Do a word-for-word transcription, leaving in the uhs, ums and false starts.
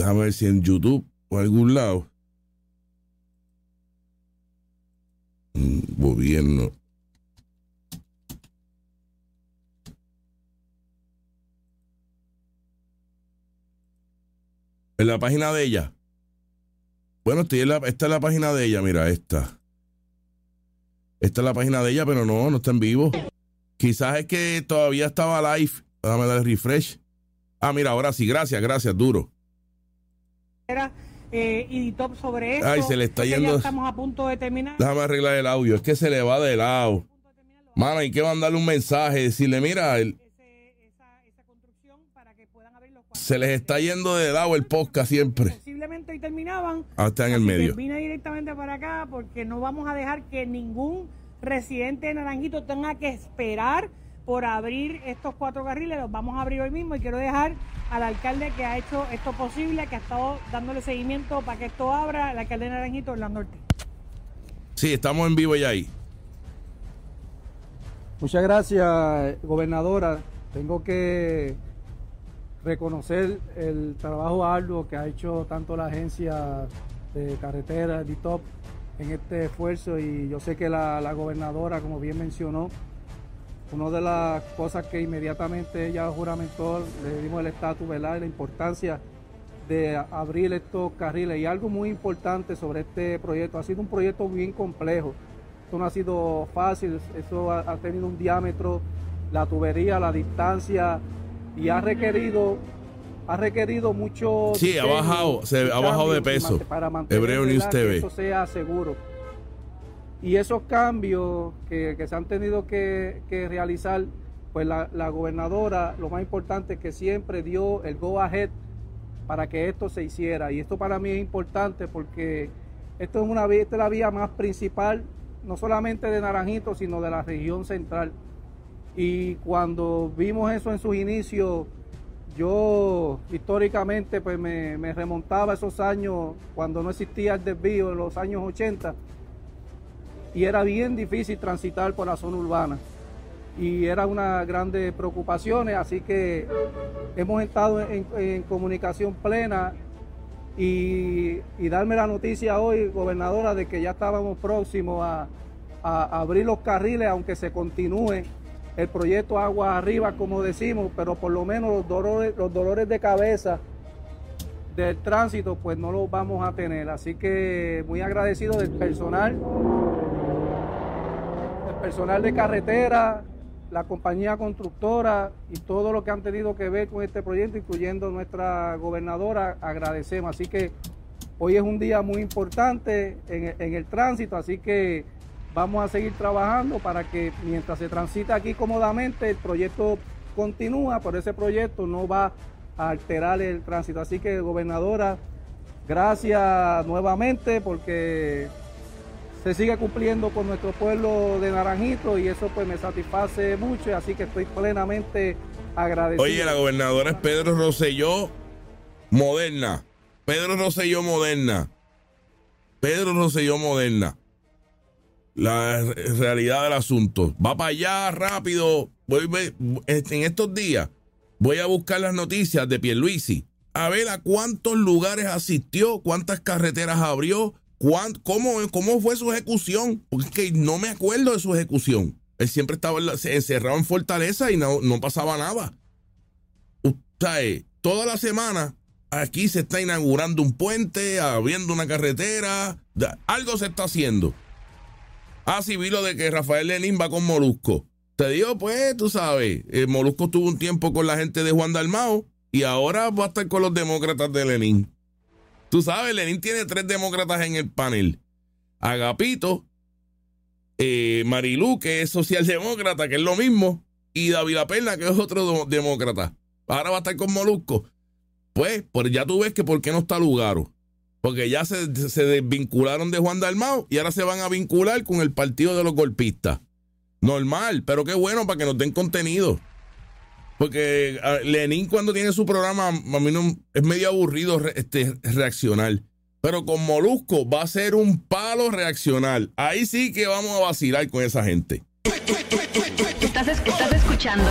Déjame ver si en YouTube o en algún lado. Mm, gobierno. En la página de ella. Bueno, estoy en la, esta es la página de ella, mira, esta. Esta es la página de ella, pero no, no está en vivo. Quizás es que todavía estaba live. Déjame dar refresh. Ah, mira, ahora sí, gracias, gracias, duro. Era eh, y top sobre esto. Ay, se le está yendo. Ya estamos a punto de terminar. Déjame arreglar el audio, es que se le va de lado. Mano, hay que mandarle un mensaje, decirle, mira, el, Ese, esa, esa construcción para que puedan abrir los se les está yendo de lado el podcast siempre. Posiblemente hoy terminaban. Ah, está en el medio. Vine directamente para acá porque no vamos a dejar que ningún residente de Naranjito tenga que esperar por abrir estos cuatro carriles. Los vamos a abrir hoy mismo y quiero dejar al alcalde que ha hecho esto posible, que ha estado dándole seguimiento para que esto abra, el alcalde de Naranjito, Orlando Ortiz. Sí, estamos en vivo ya ahí. Muchas gracias, gobernadora. Tengo que reconocer el trabajo arduo que ha hecho tanto la agencia de carreteras, D I T O P, en este esfuerzo, y yo sé que la, la gobernadora, como bien mencionó, una de las cosas que inmediatamente ella juramentó, le dimos el estatus, ¿verdad?, la importancia de abrir estos carriles. Y algo muy importante sobre este proyecto, ha sido un proyecto bien complejo. Esto no ha sido fácil, eso ha, ha tenido un diámetro, la tubería, la distancia, y ha requerido ha requerido mucho. Sí, ha bajado, se ha bajado de peso. Para mantener, Hebreo News T V. que eso sea seguro. Y esos cambios que, que se han tenido que, que realizar, pues la, la gobernadora, lo más importante es que siempre dio el go ahead para que esto se hiciera. Y esto para mí es importante porque esto es una vía, esta es la vía más principal, no solamente de Naranjito, sino de la región central. Y cuando vimos eso en sus inicios, yo históricamente pues me, me remontaba a esos años cuando no existía el desvío, en los años ochenta, y era bien difícil transitar por la zona urbana. Y era una grande preocupaciones, así que hemos estado en, en comunicación plena y, y darme la noticia hoy, gobernadora, de que ya estábamos próximos a, a, a abrir los carriles, aunque se continúe el proyecto agua arriba, como decimos, pero por lo menos los dolores, los dolores de cabeza del tránsito pues no los vamos a tener. Así que muy agradecido del personal, el personal de carretera, la compañía constructora y todo lo que han tenido que ver con este proyecto, incluyendo nuestra gobernadora, agradecemos. Así que hoy es un día muy importante en, en el tránsito, así que vamos a seguir trabajando para que mientras se transita aquí cómodamente, el proyecto continúa, pero ese proyecto no va a alterar el tránsito. Así que, gobernadora, gracias nuevamente porque se sigue cumpliendo con nuestro pueblo de Naranjito y eso pues me satisface mucho, y así que estoy plenamente agradecido. Oye, la gobernadora es Pedro Rosselló Moderna. Pedro Rosselló Moderna. Pedro Rosselló Moderna. La realidad del asunto. Va para allá rápido. Voy, en estos días voy a buscar las noticias de Pierluisi, a ver a cuántos lugares asistió, cuántas carreteras abrió, cuán, cómo, cómo fue su ejecución, porque es que no me acuerdo de su ejecución. Él siempre estaba encerrado en Fortaleza y no, no pasaba nada. Usted, toda la semana aquí se está inaugurando un puente, abriendo una carretera, algo se está haciendo. Ah, sí, vi lo de que Rafael Lenín va con Molusco. Te digo, pues, tú sabes, eh, Molusco tuvo un tiempo con la gente de Juan Dalmau y ahora va a estar con los demócratas de Lenín. Tú sabes, Lenín tiene tres demócratas en el panel. Agapito, eh, Marilú, que es socialdemócrata, que es lo mismo, y David Perna, que es otro demócrata. Ahora va a estar con Molusco. Pues, pues ya tú ves que por qué no está Lugaro. Porque ya se, se desvincularon de Juan Dalmau y ahora se van a vincular con el partido de los golpistas. Normal, pero qué bueno para que nos den contenido. Porque a, Lenín cuando tiene su programa, a mí no, es medio aburrido re, este, reaccionar. Pero con Molusco va a ser un palo reaccionar. Ahí sí que vamos a vacilar con esa gente. Estás, estás escuchando